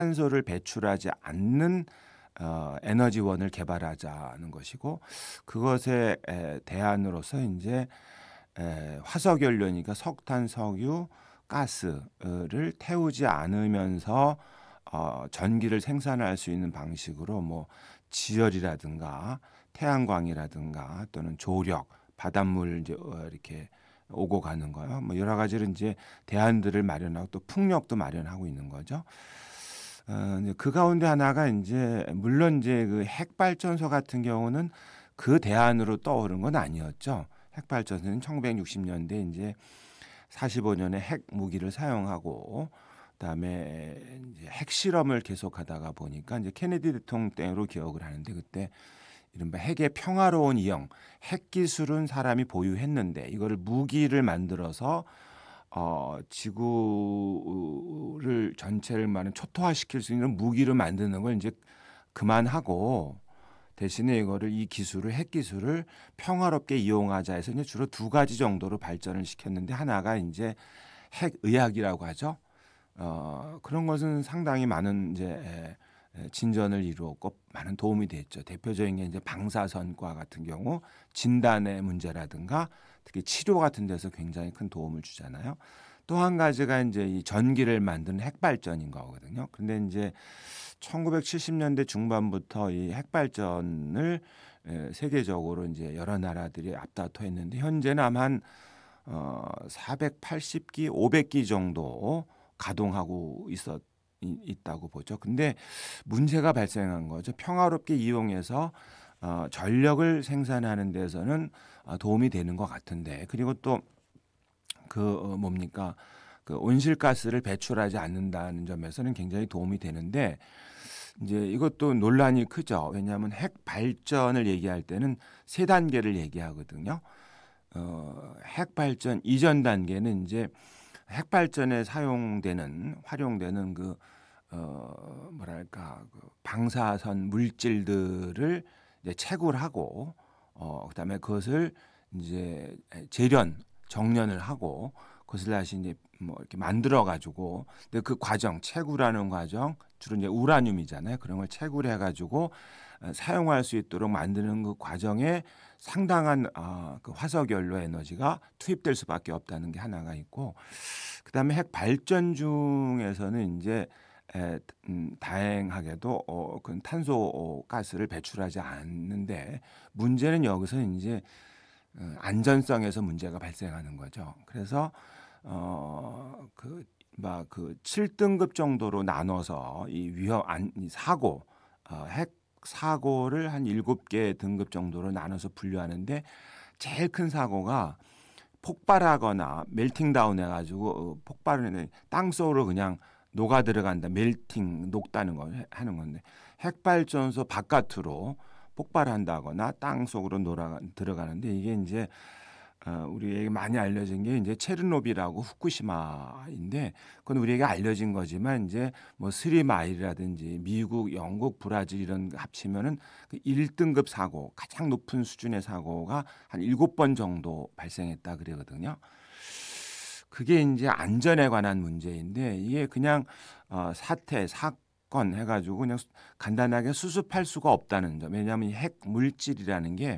탄소를 배출하지 않는 에너지원을 개발하자는 것이고, 그것의 대안으로서 인제 화석연료니까 석탄, 석유, 가스를 태우지 않으면서 전기를 생산할 수 있는 방식으로 뭐 지열이라든가 태양광이라든가 또는 조력, 바닷물 이제 이렇게 오고 가는 거요. 뭐 여러 가지로 인제 대안들을 마련하고 또 풍력도 마련하고 있는 거죠. 이제 그 가운데 하나가 인제 물론 인제 그 핵발전소 같은 경우는 그 대안으로 떠오른 건 아니었죠. 핵발전소는 1960 년대 인제 45 년에 핵 무기를 사용하고 그다음에 인제 핵실험을 계속하다가 보니까 인제 케네디 대통령 때로 기억을 하는데, 그때 이른바 핵의 평화로운 이용, 핵 기술은 사람이 보유했는데 이거를 무기를 만들어서 지구를 전체를 말하는 초토화시킬 수 있는 무기를 만드는 걸 인제 그만하고 대신에 이 기술을 핵 기술을 평화롭게 이용하자 해서 이제 주로 두 가지 정도로 발전을 시켰는데, 하나가 인제 핵의학이라고 하죠. 그런 것은 상당히 많은 인제 진전을 이루었고 많은 도움이 됐죠. 대표적인 게 인제 방사선과 같은 경우 진단의 문제라든가 특히 치료 같은 데서 굉장히 큰 도움을 주잖아요. 또 한 가지가 인제 이 전기를 만드는 핵발전인 거거든요. 근데 인제 1970 년대 중반부터 이 핵발전을 세계적으로 인제 여러 나라들이 앞다퉈 했는데, 현재는 아마 한 480기, 500기 정도 가동하고 있다고 보죠. 근데 문제가 발생한 거죠. 평화롭게 이용해서 전력을 생산하는 데서는 도움이 되는 것 같은데, 그리고 또 뭡니까? 그 온실가스를 배출하지 않는다는 점에서는 굉장히 도움이 되는데, 인제 이것도 논란이 크죠. 왜냐하면 핵 발전을 얘기할 때는 세 단계를 얘기하거든요. 핵 발전 이전 단계는 인제 핵 발전에 활용되는 뭐랄까 방사선 물질들을 이제 채굴하고 그다음에 그것을 인제 정련을 하고 그것을 다시 인제 뭐 이렇게 만들어 가지고, 근데 그 과정 채굴하는 과정 주로 인제 우라늄이잖아요. 그런 걸 채굴해 가지고 사용할 수 있도록 만드는 그 과정에 상당한 그 화석연료 에너지가 투입될 수밖에 없다는 게 하나가 있고, 그다음에 핵 발전 중에서는 인제 다행하게도 그 탄소 가스를 배출하지 않는데, 문제는 여기서 인제 안전성에서 문제가 발생하는 거죠. 그래서 그 7 등급 정도로 나눠서 이 사고 핵 사고를 한 7개 등급 정도로 나눠서 분류하는데, 제일 큰 사고가 폭발하거나 멜팅 다운 해 가지고 폭발을 땅속으로 그냥 녹아 들어간다. 녹다는 거 하는 건데, 핵발전소 바깥으로 폭발한다거나 땅속으로 들어가는데, 이게 인제 우리에게 많이 알려진 게 인제 체르노빌하고 후쿠시마인데, 그건 우리에게 알려진 거지만 인제 뭐 3마일이라든지 미국, 영국, 브라질 이런 거 합치면은 그 1 등급 사고, 가장 높은 수준의 사고가 한 7번 정도 발생했다 그러거든요. 그게 인제 안전에 관한 문제인데, 이게 그냥 사건 해 가지고 그냥 간단하게 수습할 수가 없다는 점. 왜냐하면 이 핵 물질이라는 게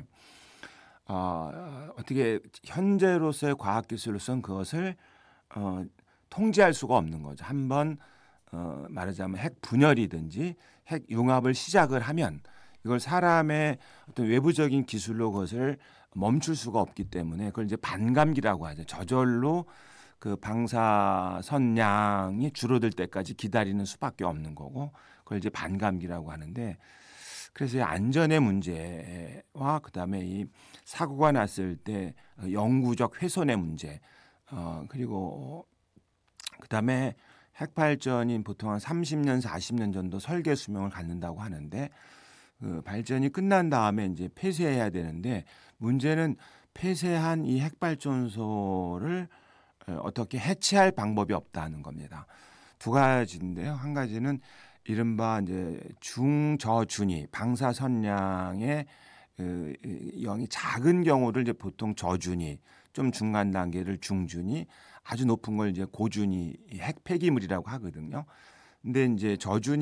어떻게 현재로서의 과학 기술로서는 그것을 어 통제할 수가 없는 거죠. 한번 말하자면 핵 분열이든지 핵 융합을 시작을 하면 이걸 사람의 어떤 외부적인 기술로 그것을 멈출 수가 없기 때문에 그걸 이제 반감기라고 하죠. 저절로 그 방사선 양이 줄어들 때까지 기다리는 수밖에 없는 거고, 그걸 이제 반감기라고 하는데, 그래서 이 안전의 문제와 그다음에 이 사고가 났을 때 영구적 훼손의 문제, 그리고 그다음에 핵발전이 보통 한 30년, 40년 정도 설계 수명을 갖는다고 하는데, 그 발전이 끝난 다음에 인제 폐쇄해야 되는데, 문제는 폐쇄한 이 핵발전소를 어떻게 해체할 방법이 없다는 겁니다. 두 가지인데요. 한 가지는 이른바 인제 중저준위 방사선량의 이 영이 작은 경우를 이제 보통 저준위, 좀 중간 단계를 중준위, 아주 높은 걸 이제 고준위 핵 폐기물이라고 하거든요. 근데 인제 저준위